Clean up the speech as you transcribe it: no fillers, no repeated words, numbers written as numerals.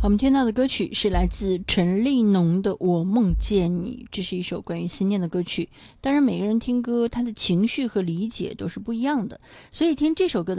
我们听到的歌曲是来自陈立农的《我梦见你》，这是一首关于思念的歌曲。当然每个人听歌他的情绪和理解都是不一样的，所以听这首歌的